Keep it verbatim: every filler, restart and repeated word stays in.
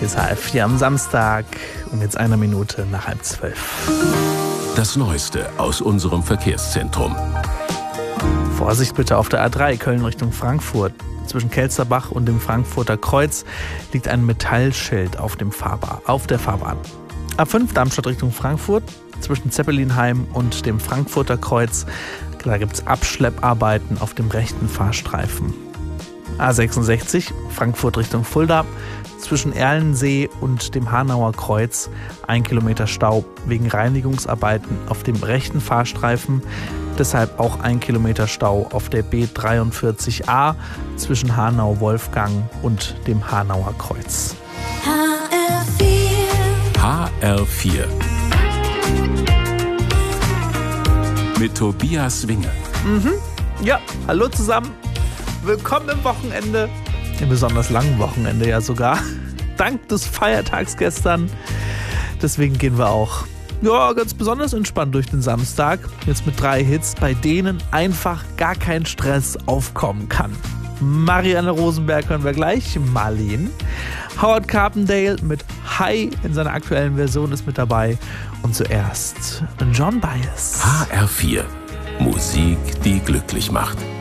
Hier ist H F vier am Samstag um jetzt eine Minute nach halb zwölf. Das Neueste aus unserem Verkehrszentrum. Vorsicht bitte auf der A drei Köln Richtung Frankfurt. Zwischen Kelsterbach und dem Frankfurter Kreuz liegt ein Metallschild auf, dem Fahrbar- auf der Fahrbahn. A fünf Darmstadt Richtung Frankfurt. Zwischen Zeppelinheim und dem Frankfurter Kreuz, da gibt es Abschlepparbeiten auf dem rechten Fahrstreifen. A sechsundsechzig Frankfurt Richtung Fulda. Zwischen Erlensee und dem Hanauer Kreuz ein Kilometer Stau wegen Reinigungsarbeiten auf dem rechten Fahrstreifen. Deshalb auch ein Kilometer Stau auf der B dreiundvierzig A zwischen Hanau-Wolfgang und dem Hanauer Kreuz. H R vier mit Tobias Winge. Mhm. Ja, hallo zusammen. Willkommen im Wochenende. Im besonders langen Wochenende ja sogar. Dank des Feiertags gestern. Deswegen gehen wir auch ja, ganz besonders entspannt durch den Samstag. Jetzt mit drei Hits, bei denen einfach gar kein Stress aufkommen kann. Marianne Rosenberg hören wir gleich. Marlene. Howard Carpendale mit Hi in seiner aktuellen Version ist mit dabei. Und zuerst John Baez. H R vier. Musik, die glücklich macht.